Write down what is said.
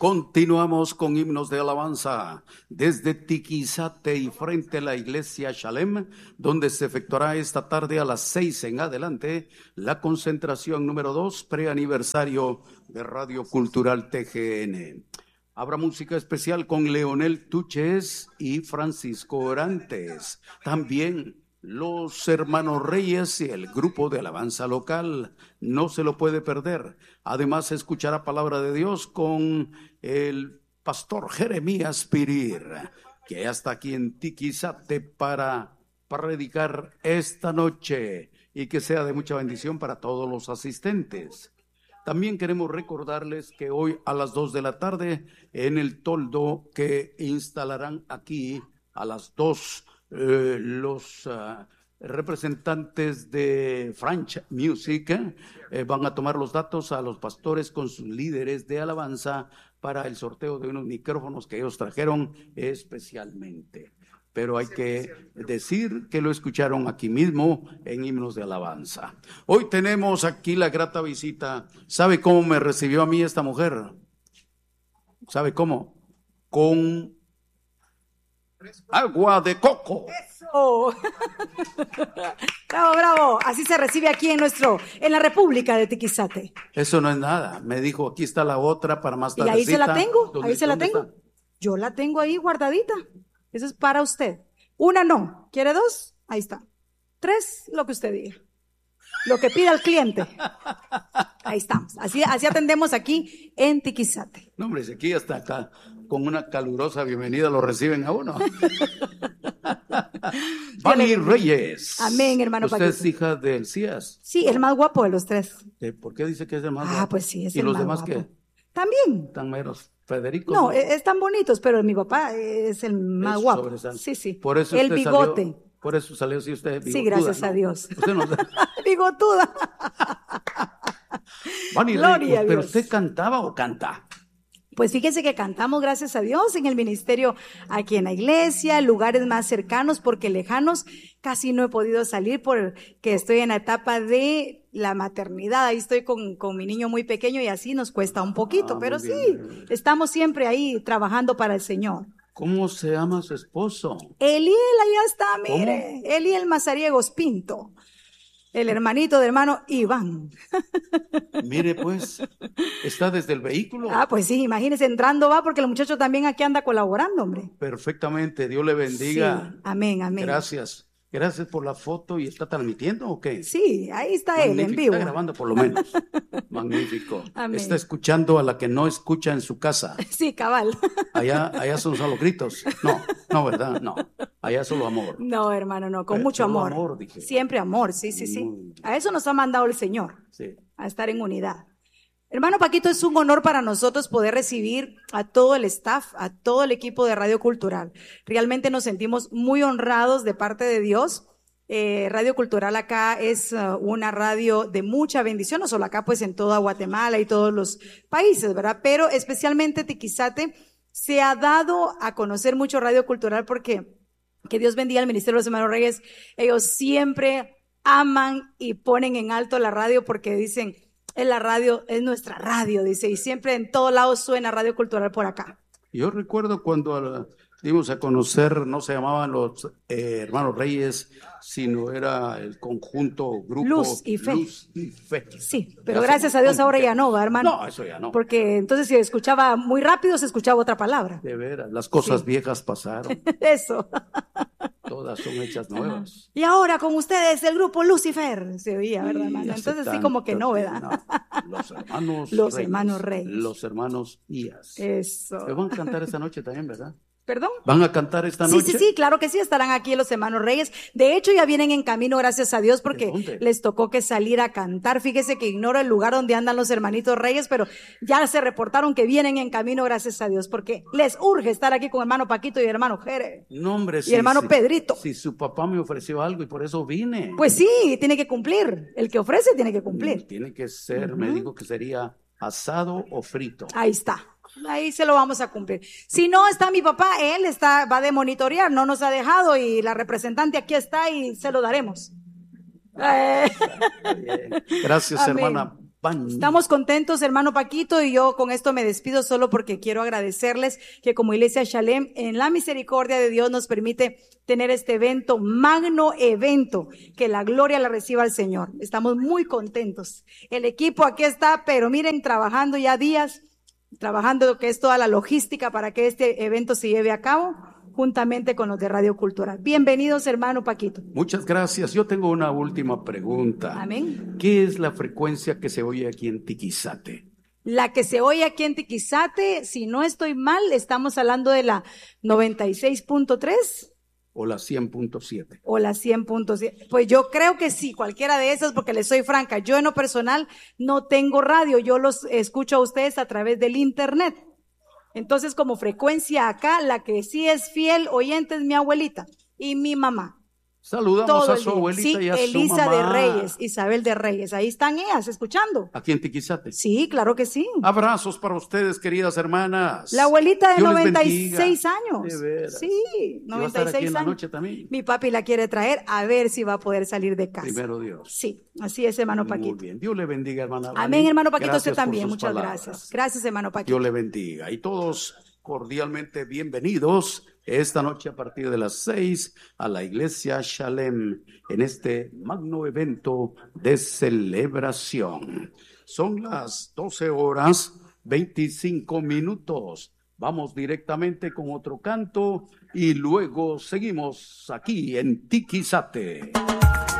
Continuamos con himnos de alabanza desde Tiquizate y frente a la iglesia Shalem, donde se efectuará esta tarde a las 6 en adelante la concentración número 2, preaniversario de Radio Cultural TGN. Habrá música especial con Leonel Tuches y Francisco Orantes. También los hermanos Reyes y el grupo de alabanza local. No se lo puede perder. Además, se escuchará palabra de Dios con el pastor Jeremías Pirir, que ya está aquí en Tiquizate para predicar esta noche y que sea de mucha bendición para todos los asistentes. También queremos recordarles que hoy a las 2 de la tarde en el toldo que instalarán aquí a las 2 los representantes de French Music van a tomar los datos a los pastores con sus líderes de alabanza para el sorteo de unos micrófonos que ellos trajeron especialmente. Pero hay que decir que lo escucharon aquí mismo en himnos de alabanza. Hoy tenemos aquí la grata visita. ¿Sabe cómo me recibió a mí esta mujer? ¿Sabe cómo? Con agua de coco. ¡Eso! ¡Bravo, bravo! Así se recibe aquí en la República de Tiquizate. Eso no es nada. Me dijo, aquí está la otra para más tardecita. Y ahí se la tengo, ahí se la tengo. Está? Yo la tengo ahí guardadita. Eso es para usted. Una no. ¿Quiere 2? Ahí está. 3, lo que usted diga. Lo que pida el cliente. Ahí estamos. Así atendemos aquí en Tiquizate. No, hombre, si aquí hasta acá con una calurosa bienvenida lo reciben a uno. Vani Reyes. Amén, hermano Paquito. ¿Usted es hija de Elías? Sí, el más guapo de los 3. ¿Por qué dice que es el más guapo? Pues sí, es el más guapo. ¿Y los demás guapo. qué? También. ¿Tan meros? ¿Federico? No, están bonitos, pero mi papá es el más guapo. Sí. Por eso el bigote. Por eso salió así usted bigotuda. Sí, gracias a Dios. Usted no... Bigotuda. Vani Reyes, ¿pero usted cantaba o canta? Pues fíjese que cantamos, gracias a Dios, en el ministerio aquí en la iglesia, lugares más cercanos, porque lejanos casi no he podido salir porque estoy en la etapa de la maternidad. Ahí estoy con mi niño muy pequeño y así nos cuesta un poquito, pero sí, estamos siempre ahí trabajando para el Señor. ¿Cómo se llama su esposo? Eliel, allá está, mire. ¿Cómo? Eliel Mazariegos Pinto. El hermanito del hermano Iván. Mire, pues, ¿está desde el vehículo? Pues sí, imagínese, entrando va, porque el muchacho también aquí anda colaborando, hombre. Perfectamente, Dios le bendiga. Sí, amén, amén. Gracias. Gracias por la foto. ¿Y está transmitiendo o qué? Sí, ahí está Magnífico. Él, en vivo. Está grabando por lo menos. Magnífico. Amén. Está escuchando a la que no escucha en su casa. Sí, cabal. Allá son solo gritos. No, ¿verdad? No. Allá solo amor. No, hermano, no, con mucho amor. Amor, dije. Siempre amor, sí. A eso nos ha mandado el Señor. Sí. A estar en unidad. Hermano Paquito, es un honor para nosotros poder recibir a todo el staff, a todo el equipo de Radio Cultural. Realmente nos sentimos muy honrados de parte de Dios. Radio Cultural acá es una radio de mucha bendición, no solo acá, pues en toda Guatemala y todos los países, ¿verdad? Pero especialmente Tiquizate se ha dado a conocer mucho Radio Cultural porque, que Dios bendiga al Ministerio de los Hermanos Reyes, ellos siempre aman y ponen en alto la radio porque dicen, es la radio, es nuestra radio, dice, y siempre en todos lados suena Radio Cultural por acá. Yo recuerdo cuando dimos a conocer, no se llamaban los Hermanos Reyes, sino era el conjunto, grupo Luz y Fe. Sí, pero ya gracias a Dios ahora ya no, ¿va, hermano? No, eso ya no. Porque entonces si escuchaba muy rápido, se escuchaba otra palabra. De veras, las cosas viejas pasaron. Eso. Todas son hechas nuevas. Y ahora con ustedes el grupo Lucifer, se oía, ¿verdad, hermano? Entonces sí como que no, ¿verdad? No. Los hermanos Reyes. Los hermanos Ías. Eso. Me van a cantar esta noche también, ¿verdad? ¿Perdón? ¿Van a cantar esta noche? Sí, claro que sí, estarán aquí los hermanos Reyes. De hecho, ya vienen en camino, gracias a Dios, porque les tocó que salir a cantar. Fíjese que ignoro el lugar donde andan los hermanitos Reyes, pero ya se reportaron que vienen en camino, gracias a Dios, porque les urge estar aquí con hermano Paquito y hermano Jere. No, hombre, y hermano Pedrito. Si su papá me ofreció algo y por eso vine. Pues sí, tiene que cumplir. El que ofrece tiene que cumplir. Tiene que ser, me dijo que sería asado o frito. Ahí está. Ahí se lo vamos a cumplir. Si no está mi papá, él va de monitorear, no nos ha dejado y la representante aquí está y se lo daremos. Gracias, Amén. hermana Pan. Estamos contentos, hermano Paquito, y yo con esto me despido solo porque quiero agradecerles que como Iglesia Shalem, en la misericordia de Dios nos permite tener este evento, magno evento, que la gloria la reciba el Señor. Estamos muy contentos. El equipo aquí está, pero miren, trabajando ya días, trabajando lo que es toda la logística para que este evento se lleve a cabo, juntamente con los de Radio Cultural. Bienvenidos, hermano Paquito. Muchas gracias. Yo tengo una última pregunta. Amén. ¿Qué es la frecuencia que se oye aquí en Tiquizate? La que se oye aquí en Tiquizate, si no estoy mal, estamos hablando de la 96.3 ¿O la 100.7? o la 100.7. Pues yo creo que sí, cualquiera de esas, porque les soy franca. Yo en lo personal no tengo radio, yo los escucho a ustedes a través del internet. Entonces, como frecuencia acá, la que sí es fiel oyente es mi abuelita y mi mamá. Saludamos Todo a el su día. abuelita Sí, y a su Elisa mamá. de Reyes, Isabel de Reyes. Ahí están ellas escuchando. Aquí en Tiquizate. Sí, claro que sí. Abrazos para ustedes, queridas hermanas. La abuelita de Dios les 96 bendiga. años. De veras. Sí, ¿Y va a estar aquí 96 en la años. noche también? Mi papi la quiere traer a ver si va a poder salir de casa. Primero Dios. Sí, así es, hermano Muy Paquito. bien. Dios le bendiga, hermana. Amén, Vani. hermano Paquito, Gracias usted también. por sus Muchas palabras. gracias. Gracias, hermano Paquito. Dios le bendiga. Y todos cordialmente bienvenidos esta noche a partir de las 6 a la iglesia Shalem en este magno evento de celebración. Son las 12:25. Vamos directamente con otro canto y luego seguimos aquí en Tiquizate.